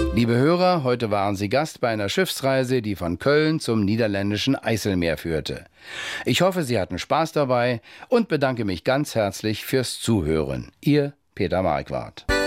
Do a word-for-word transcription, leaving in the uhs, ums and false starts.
Liebe Hörer, heute waren Sie Gast bei einer Schiffsreise, die von Köln zum niederländischen Eiselmeer führte. Ich hoffe, Sie hatten Spaß dabei und bedanke mich ganz herzlich fürs Zuhören. Ihr Peter Marquardt.